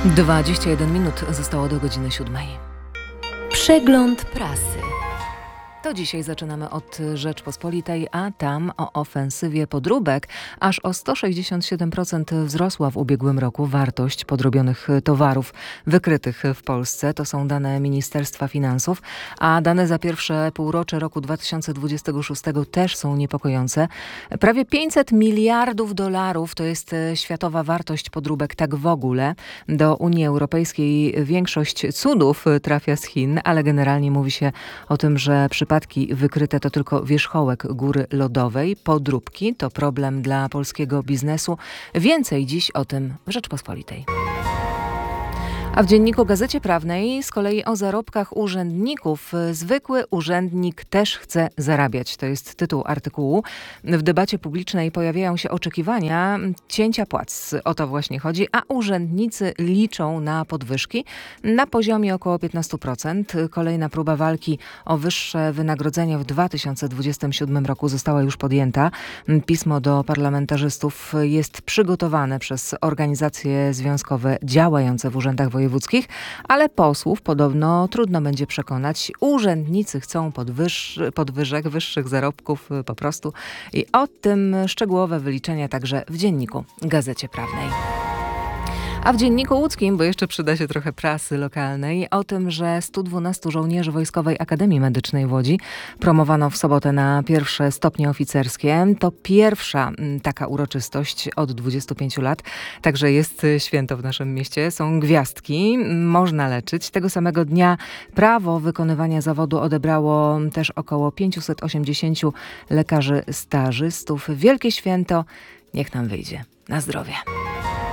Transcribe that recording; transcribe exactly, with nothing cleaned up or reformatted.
dwadzieścia jeden minut zostało do godziny siódmej. Przegląd prasy. To dzisiaj zaczynamy od Rzeczpospolitej, a tam o ofensywie podróbek. Aż o sto sześćdziesiąt siedem procent wzrosła w ubiegłym roku wartość podrobionych towarów wykrytych w Polsce. To są dane Ministerstwa Finansów, a dane za pierwsze półrocze roku dwa tysiące dwudziestego szóstego też są niepokojące. Prawie pięćset miliardów dolarów to jest światowa wartość podróbek tak w ogóle. Do Unii Europejskiej większość cudów trafia z Chin, ale generalnie mówi się o tym, że przypadki wykryte to tylko wierzchołek góry lodowej. Podróbki to problem dla polskiego biznesu. Więcej dziś o tym w Rzeczpospolitej. A w dzienniku Gazecie Prawnej z kolei o zarobkach urzędników. Zwykły urzędnik też chce zarabiać. To jest tytuł artykułu. W debacie publicznej pojawiają się oczekiwania cięcia płac. O to właśnie chodzi, a urzędnicy liczą na podwyżki na poziomie około piętnaście procent. Kolejna próba walki o wyższe wynagrodzenia w dwa tysiące dwudziestym siódmym roku została już podjęta. Pismo do parlamentarzystów jest przygotowane przez organizacje związkowe działające w urzędach wojewódzkich. wojewódzkich, ale posłów podobno trudno będzie przekonać. Urzędnicy chcą podwyż, podwyżek, wyższych zarobków po prostu. I o tym szczegółowe wyliczenia także w dzienniku Gazecie Prawnej. A w dzienniku łódzkim, bo jeszcze przyda się trochę prasy lokalnej, o tym, że stu dwunastu żołnierzy Wojskowej Akademii Medycznej w Łodzi promowano w sobotę na pierwsze stopnie oficerskie. To pierwsza taka uroczystość od dwudziestu pięciu lat. Także jest święto w naszym mieście. Są gwiazdki. Można leczyć. Tego samego dnia prawo wykonywania zawodu odebrało też około pięciuset osiemdziesięciu lekarzy stażystów. Wielkie święto. Niech nam wyjdzie. Na zdrowie.